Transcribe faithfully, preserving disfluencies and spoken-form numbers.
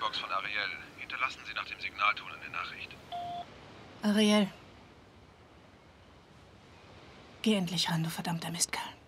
Mailbox von Ariel. Hinterlassen Sie nach dem Signalton eine Nachricht. Ariel. Geh endlich ran, du verdammter Mistkerl.